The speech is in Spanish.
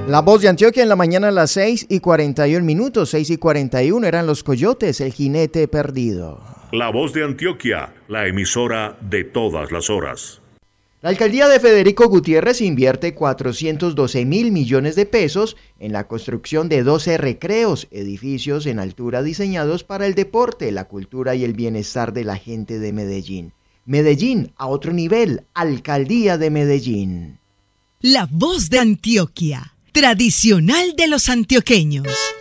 La Voz de Antioquia en la mañana a las 6:41, 6:41 eran Los Coyotes, El Jinete Perdido. La Voz de Antioquia, la emisora de todas las horas. La alcaldía de Federico Gutiérrez invierte 412.000 millones de pesos en la construcción de 12 recreos, edificios en altura diseñados para el deporte, la cultura y el bienestar de la gente de Medellín. Medellín a otro nivel, alcaldía de Medellín. La Voz de Antioquia, tradicional de los antioqueños.